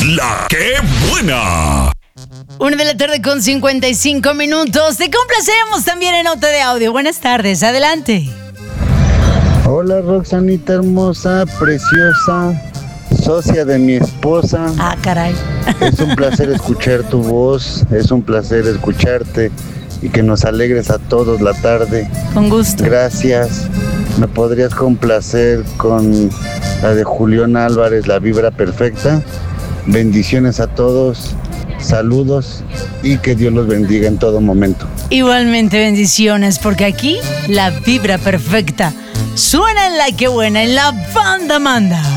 La que buena. 1:55 Te complacemos también en nota de audio. Buenas tardes, adelante. Hola Roxanita hermosa, preciosa, socia de mi esposa. Ah, caray. Es un placer escuchar tu voz, es un placer escucharte y que nos alegres a todos la tarde. Con gusto. Gracias. ¿Me podrías complacer con la de Julián Álvarez, La Vibra Perfecta? Bendiciones a todos, saludos y que Dios los bendiga en todo momento. Igualmente bendiciones, porque aquí la vibra perfecta suena en La que buena, en la banda manda.